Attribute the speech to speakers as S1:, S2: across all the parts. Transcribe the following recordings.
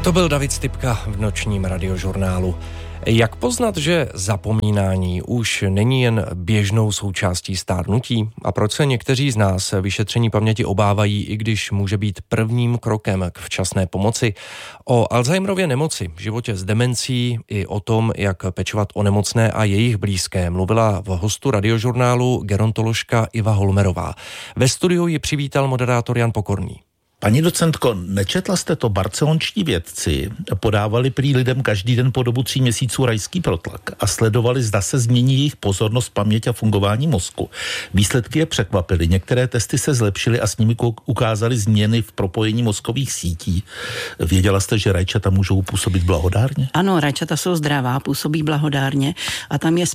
S1: To byl David Stypka v nočním radiožurnálu. Jak poznat, že zapomínání už není jen běžnou součástí stárnutí? A proč se někteří z nás vyšetření paměti obávají, i když může být prvním krokem k včasné pomoci? O Alzheimerově nemoci, životě s demencí i o tom, jak pečovat o nemocné a jejich blízké, mluvila v hostu radiožurnálu gerontoložka Iva Holmerová. Ve studiu ji přivítal moderátor Jan Pokorný.
S2: Paní docentko, nečetla jste to? Barcelonští vědci podávali prý lidem každý den po dobu 3 měsíců rajský protlak a sledovali, zda se změní jejich pozornost, paměť a fungování mozku. Výsledky je překvapily. Některé testy se zlepšily a s nimi ukázaly změny v propojení mozkových sítí. Věděla jste, že rajčata můžou působit blahodárně?
S3: Ano, rajčata jsou zdravá, působí blahodárně a tam je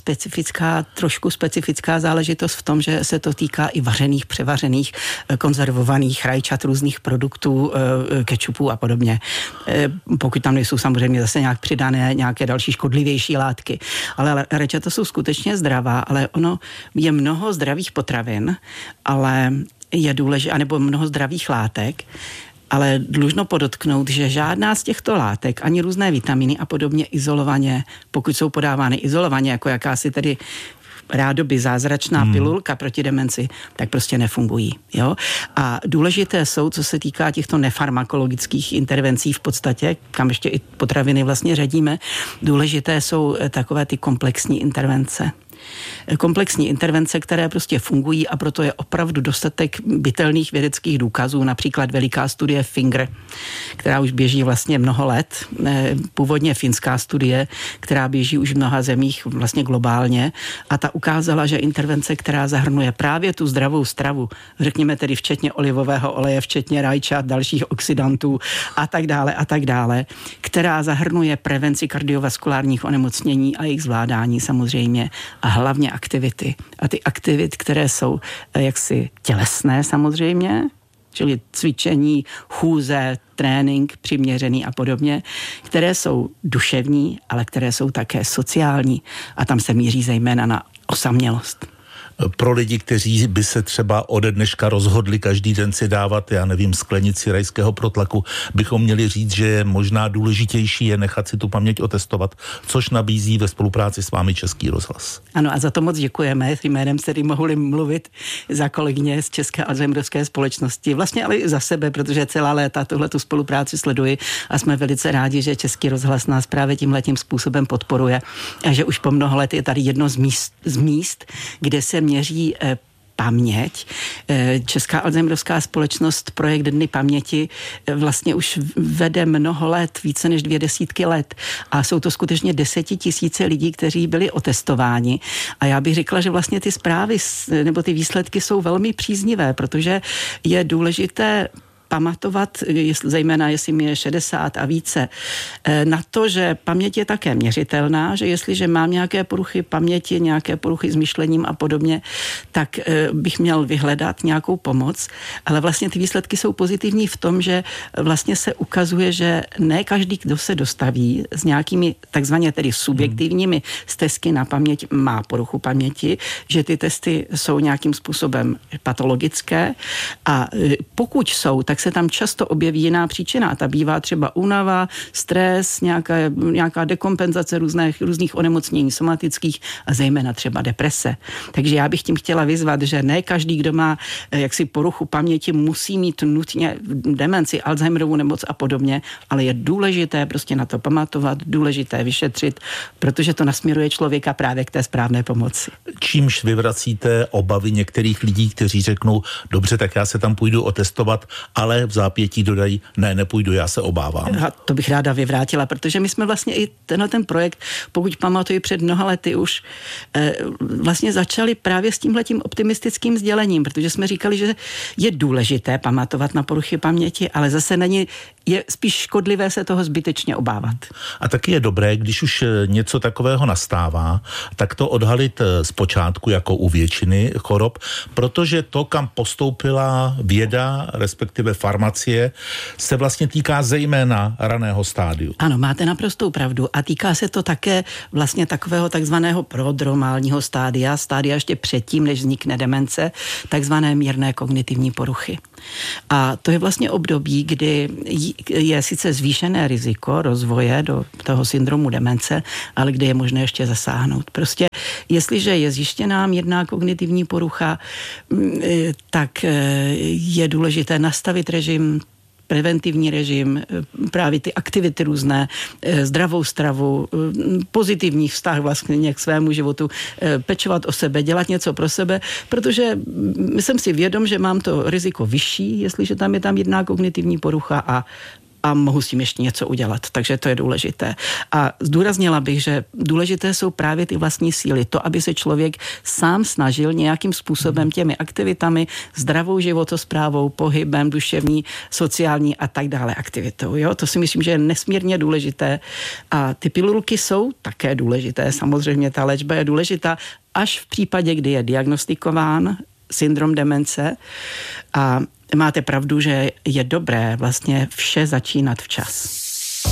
S3: trošku specifická záležitost v tom, že se to týká i vařených, převařených, konzervovaných rajčat, různých produktů, kečupů a podobně. Pokud tam nejsou samozřejmě zase nějak přidané nějaké další škodlivější látky. Ale rajčata jsou skutečně zdravá, ale ono je mnoho zdravých potravin, ale je důležité, anebo mnoho zdravých látek, ale dlužno podotknout, že žádná z těchto látek, ani různé vitaminy a podobně izolovaně, pokud jsou podávány izolovaně, jako jakási tedy rádoby zázračná pilulka proti demenci, tak prostě nefungují. Jo? A důležité jsou, co se týká těchto nefarmakologických intervencí v podstatě, kam ještě i potraviny vlastně řadíme, důležité jsou takové ty komplexní intervence. Komplexní intervence, které prostě fungují a proto je opravdu dostatek bytelných vědeckých důkazů, například veliká studie FINGER, která už běží vlastně mnoho let, původně finská studie, která běží už v mnoha zemích vlastně globálně a ta ukázala, že intervence, která zahrnuje právě tu zdravou stravu, řekněme tedy včetně olivového oleje, včetně rajčat, dalších oxidantů a tak dále, která zahrnuje prevenci kardiovaskulárních onemocnění a jejich zvládání samozřejmě a hlavně aktivity. A ty aktivity, které jsou jaksi tělesné samozřejmě, čili cvičení, chůze, trénink přiměřený a podobně, které jsou duševní, ale které jsou také sociální. A tam se míří zejména na osamělost.
S2: Pro lidi, kteří by se třeba ode dneška rozhodli každý den si dávat, já nevím, sklenici rajského protlaku, bychom měli říct, že možná důležitější je nechat si tu paměť otestovat, což nabízí ve spolupráci s vámi Český rozhlas.
S3: Ano, a za to moc děkujeme. Jménem se mohli mluvit za kolegyně z České alzheimerovské společnosti. Vlastně ale i za sebe, protože celá léta tuhletu spolupráci sleduji a jsme velice rádi, že Český rozhlas nás právě tímhletím způsobem podporuje a že už po mnoho let je tady jedno z míst, kde se měří paměť. Česká alzheimerovská společnost projekt Dny paměti vlastně už vede mnoho let, více než 20 let a jsou to skutečně 10 000 lidí, kteří byli otestováni a já bych řekla, že vlastně ty zprávy nebo ty výsledky jsou velmi příznivé, protože je důležité pamatovat, zejména jestli mi je 60 a více, na to, že paměť je také měřitelná, že jestliže mám nějaké poruchy paměti, nějaké poruchy s myšlením a podobně, tak bych měl vyhledat nějakou pomoc, ale vlastně ty výsledky jsou pozitivní v tom, že vlastně se ukazuje, že ne každý, kdo se dostaví s nějakými takzvaně tedy subjektivními stezky na paměť, má poruchu paměti, že ty testy jsou nějakým způsobem patologické a pokud jsou, tak se tam často objeví jiná příčina. Ta bývá třeba únava, stres, nějaká dekompenzace různých onemocnění somatických a zejména třeba deprese. Takže já bych tím chtěla vyzvat, že ne každý, kdo má jaksi poruchu paměti, musí mít nutně demenci, Alzheimerovu nemoc a podobně, ale je důležité prostě na to pamatovat, důležité vyšetřit, protože to nasměruje člověka právě k té správné pomoci.
S2: Čímž vyvracíte obavy některých lidí, kteří řeknou, dobře, tak já se tam půjdu otestovat, ale v zápětí dodají, ne, nepůjdu, já se obávám.
S3: A to bych ráda vyvrátila, protože my jsme vlastně i ten projekt, pokud pamatuju před mnoha lety už, vlastně začali právě s tímhletím optimistickým sdělením, protože jsme říkali, že je důležité pamatovat na poruchy paměti, ale zase je spíš škodlivé se toho zbytečně obávat.
S2: A taky je dobré, když už něco takového nastává, tak to odhalit zpočátku jako u většiny chorob, protože to, kam postoupila věda, respektive farmacie, se vlastně týká zejména raného stádiu.
S3: Ano, máte naprostou pravdu a týká se to také vlastně takového takzvaného prodromálního stádia ještě předtím, než vznikne demence, takzvané mírné kognitivní poruchy. A to je vlastně období, kdy je sice zvýšené riziko rozvoje do toho syndromu demence, ale kde je možné ještě zasáhnout. Prostě jestliže je zjištěná mírná kognitivní porucha, tak je důležité nastavit režim, preventivní režim, právě ty aktivity různé, zdravou stravu, pozitivní vztah vlastně k svému životu, pečovat o sebe, dělat něco pro sebe, protože jsem si vědom, že mám to riziko vyšší, jestliže tam je mírná kognitivní porucha a mohu s tím ještě něco udělat. Takže to je důležité. A zdůraznila bych, že důležité jsou právě ty vlastní síly. To, aby se člověk sám snažil nějakým způsobem těmi aktivitami, zdravou životosprávou, pohybem, duševní, sociální a tak dále aktivitou. Jo? To si myslím, že je nesmírně důležité. A ty pilulky jsou také důležité. Samozřejmě ta léčba je důležitá až v případě, kdy je diagnostikován syndrom demence a máte pravdu, že je dobré vlastně vše začínat včas.